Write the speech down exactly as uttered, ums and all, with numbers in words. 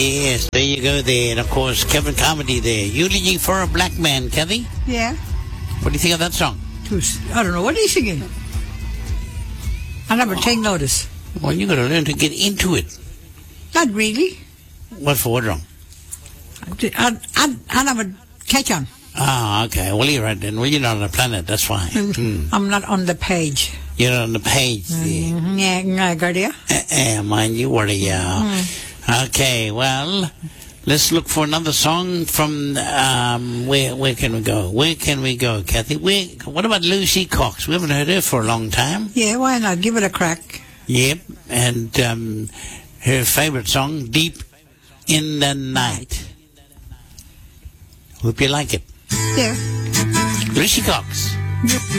Yes, there you go there. And of course, Kevin Carmody there. Eulogy for a Black Man, Kathy. Yeah. What do you think of that song? I don't know. What are you singing? I never take notice. Well, you got to learn to get into it. Not really. What for? What wrong? I, I, I never catch on. Ah, okay. Well, you're right then. Well, you're not on the planet. That's fine. Mm. I'm not on the page. You're not on the page there. Mm, yeah, yeah, got you. Eh, eh, mind you, worry, yeah. Mm. Okay, well, let's look for another song from, um, where where can we go? Where can we go, Kathy? Where, what about Lucy Cox? We haven't heard her for a long time. Yeah, why not? Give it a crack. Yep, and um, her favorite song, Deep in the Night. Hope you like it. Yeah. Lucy Cox.